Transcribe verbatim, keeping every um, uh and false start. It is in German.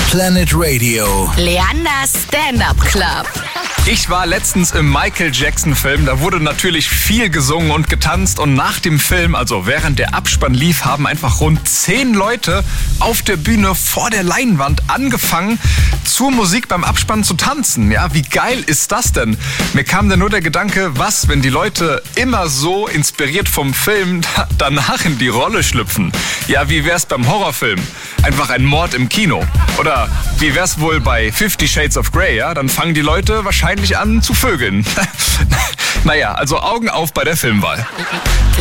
Planet Radio. Leanders Stand-Up Club. Ich war letztens im Michael Jackson Film, da wurde natürlich viel gesungen und getanzt und nach dem Film, also während der Abspann lief, haben einfach rund zehn Leute auf der Bühne vor der Leinwand angefangen, zur Musik beim Abspann zu tanzen. Ja, wie geil ist das denn? Mir kam dann nur der Gedanke, was, wenn die Leute immer so inspiriert vom Film danach in die Rolle schlüpfen? Ja, wie wär's beim Horrorfilm? Einfach ein Mord im Kino. Oder wie wär's wohl bei Fifty Shades of Grey? Ja, dann fangen die Leute wahrscheinlich an zu vögeln. Naja, also Augen auf bei der Filmwahl.